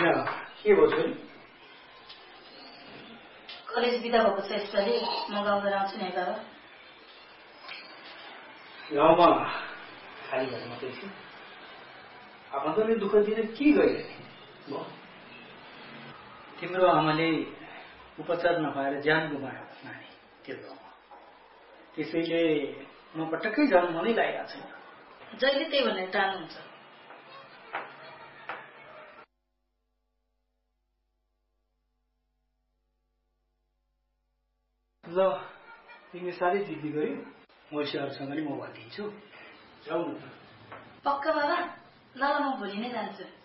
के भयो छोरी? कलेज बिदा भएको छ यसपालि म गाउँबाट आउँछु नि बाबा। गाउँमा खाली घर मात्रै छु। आफन्तले दुःख दिन के गइरहे? तिम्रो आमाले उपचार नपाएर ज्यान गुमायो नानी त्यो गाउँमा। त्यसैले म पटक्कै जानु मनै लागेको छैन। जहिले त्यही भनेर टाल्नुहुन्छ। ल तिमीले साह्रै जिद्दी गर्यो, मर्सियाहरूसँग नि म भनिदिन्छु। जाऊ न त। पक्का बाबा? ल म भोलि नै जान्छु।